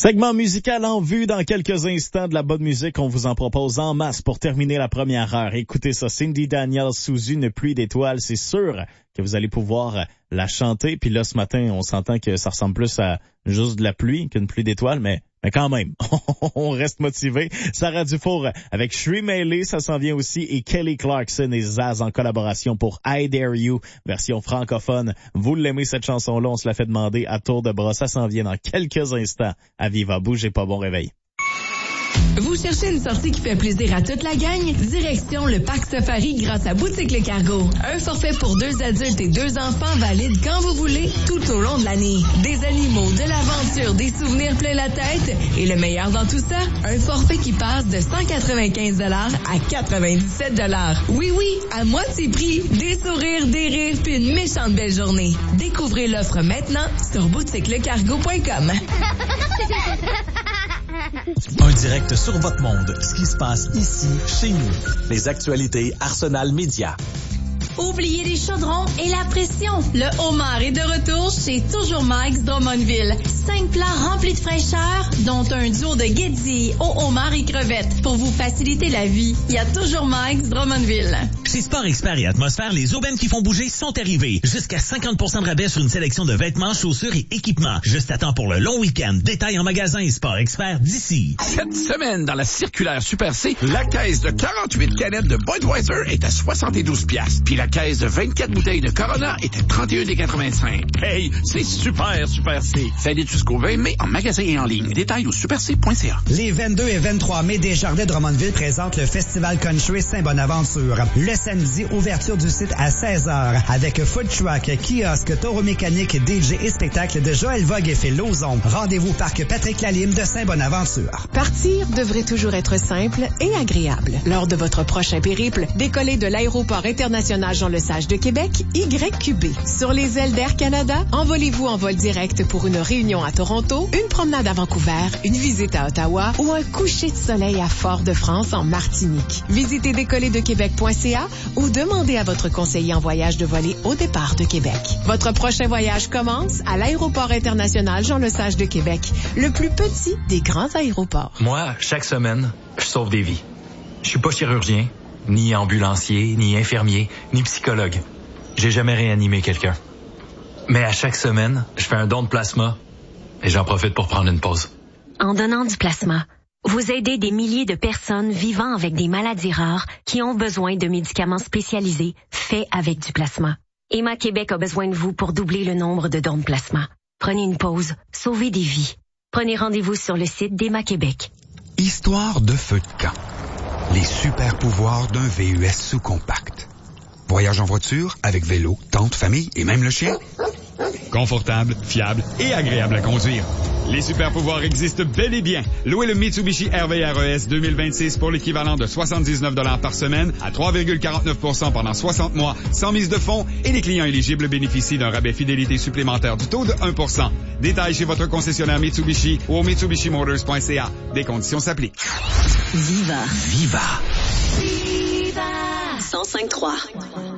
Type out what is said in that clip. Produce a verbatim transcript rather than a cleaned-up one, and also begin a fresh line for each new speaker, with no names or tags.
Segment musical en vue dans quelques instants, de la bonne musique. On vous en propose en masse pour terminer la première heure. Écoutez ça, Cindy Daniels sous une pluie d'étoiles. C'est sûr que vous allez pouvoir la chanter. Puis là, ce matin, on s'entend que ça ressemble plus à juste de la pluie qu'une pluie d'étoiles, mais mais quand même, on reste motivé. Sarah Dufour avec Shri Meili, ça s'en vient aussi, et Kelly Clarkson et Zaz en collaboration pour I Dare You, version francophone. Vous l'aimez cette chanson-là, on se l'a fait demander à tour de bras. Ça s'en vient dans quelques instants. À Viva, bougez pas, bon réveil.
Vous cherchez une sortie qui fait plaisir à toute la gang? Direction le Parc Safari grâce à Boutique Le Cargo. Un forfait pour deux adultes et deux enfants valide quand vous voulez, tout au long de l'année. Des animaux, de l'aventure, des souvenirs plein la tête. Et le meilleur dans tout ça, un forfait qui passe de cent quatre-vingt-quinze dollars à quatre-vingt-dix-sept dollars. Oui, oui, à moitié prix. Des sourires, des rires, puis une méchante belle journée. Découvrez l'offre maintenant sur boutique le cargo point com.
Un direct sur votre monde. Ce qui se passe ici, chez nous. Les actualités Arsenal Média.
Oubliez les chaudrons et la pression. Le homard est de retour chez Toujours Mike's Drummondville. Cinq plats remplis de fraîcheur, dont un duo de guédilles au homard et crevettes. Pour vous faciliter la vie, il y a Toujours Mike's Drummondville.
Chez Sport Expert et Atmosphère, les aubaines qui font bouger sont arrivées. Jusqu'à cinquante pour cent de rabais sur une sélection de vêtements, chaussures et équipements. Juste à temps pour le long week-end. Détail en magasin et Sport Expert d'ici.
Cette semaine, dans la circulaire Super C, la caisse de quarante-huit canettes de Budweiser est à soixante-douze piastres. Puis la caisse de vingt-quatre bouteilles de Corona est à trente et un virgule quatre-vingt-cinq. Hey, c'est super, Super C. Ça aide jusqu'au vingt mai en magasin et en ligne. Détails au super c point c a.
Les vingt-deux et vingt-trois mai, Desjardins Drummondville présente le Festival Country Saint-Bonaventure. Le samedi, ouverture du site à seize heures avec food truck, kiosque, taureau mécanique, D J et spectacle de Joël Vogue et Phil Lauzon. Rendez-vous au parc Patrick Lalime de Saint-Bonaventure.
Partir devrait toujours être simple et agréable. Lors de votre prochain périple, décollez de l'aéroport international Jean-Lesage de Québec, Y Q B. Sur les ailes d'Air Canada, envolez-vous en vol direct pour une réunion à Toronto, une promenade à Vancouver, une visite à Ottawa ou un coucher de soleil à Fort-de-France en Martinique. Visitez décoller de québec point c a ou demandez à votre conseiller en voyage de voler au départ de Québec. Votre prochain voyage commence à l'aéroport international Jean-Lesage de Québec, le plus petit des grands aéroports.
Moi, chaque semaine, je sauve des vies. Je suis pas chirurgien, ni ambulancier, ni infirmier, ni psychologue. J'ai jamais réanimé quelqu'un. Mais à chaque semaine, je fais un don de plasma et j'en profite pour prendre une pause.
En donnant du plasma, vous aidez des milliers de personnes vivant avec des maladies rares qui ont besoin de médicaments spécialisés faits avec du plasma. Emma Québec a besoin de vous pour doubler le nombre de dons de plasma. Prenez une pause, sauvez des vies. Prenez rendez-vous sur le site d'Emma Québec.
Histoire de feu de camp. Les super pouvoirs d'un V U S sous-compact. Voyage en voiture, avec vélo, tente, famille et même le chien.
Confortable, fiable et agréable à conduire. Les super pouvoirs existent bel et bien. Louez le Mitsubishi R V R E S deux mille vingt-six pour l'équivalent de soixante-dix-neuf dollars par semaine à trois virgule quarante-neuf pour cent pendant soixante mois, sans mise de fonds, et les clients éligibles bénéficient d'un rabais fidélité supplémentaire du taux de un pour cent. Détails chez votre concessionnaire Mitsubishi ou au mitsubishi motors point c a. Des conditions s'appliquent.
Viva.
Viva.
Viva. cent cinq trois.